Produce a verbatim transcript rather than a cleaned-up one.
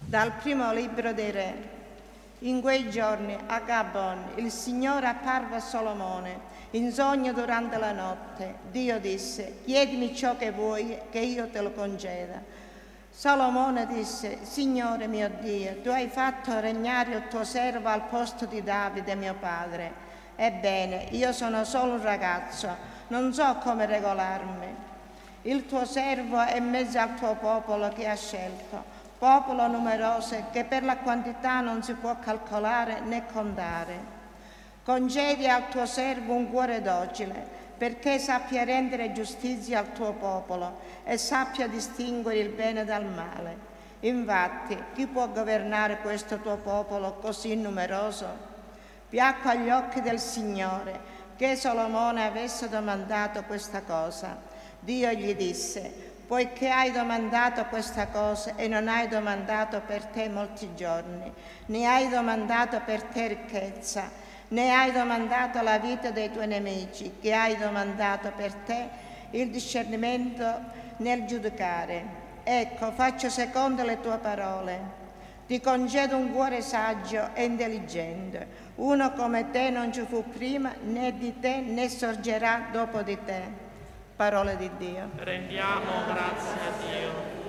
Dal primo libro dei Re. In quei giorni a Gabon il Signore apparve a Solomone in sogno durante la notte. Dio disse: chiedimi ciò che vuoi che io te lo conceda. Solomone disse: Signore mio Dio, tu hai fatto regnare il tuo servo al posto di Davide mio padre. Ebbene, io sono solo un ragazzo, non so come regolarmi. Il tuo servo è in mezzo al tuo popolo che ha scelto, popolo numeroso che per la quantità non si può calcolare né contare. Concedi al tuo servo un cuore docile, perché sappia rendere giustizia al tuo popolo e sappia distinguere il bene dal male. Infatti, chi può governare questo tuo popolo così numeroso? Piacque agli occhi del Signore che Solomone avesse domandato questa cosa. Dio gli disse: poiché hai domandato questa cosa e non hai domandato per te molti giorni, né hai domandato per te ricchezza, né hai domandato la vita dei tuoi nemici, che hai domandato per te il discernimento nel giudicare. Ecco, faccio secondo le tue parole. Ti concedo un cuore saggio e intelligente. Uno come te non ci fu prima, né di te né sorgerà dopo di te. Parole di Dio. Rendiamo grazie a Dio.